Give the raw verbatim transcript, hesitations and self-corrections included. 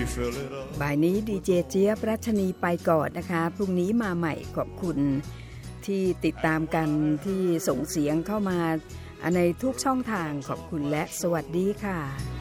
บ่ายนี้ดีเจเจี๊ยบรัชนีไปก่อนนะคะพรุ่งนี้มาใหม่ขอบคุณที่ติดตามกันที่ส่งเสียงเข้ามาในทุกช่องทางขอบคุณและสวัสดีค่ะ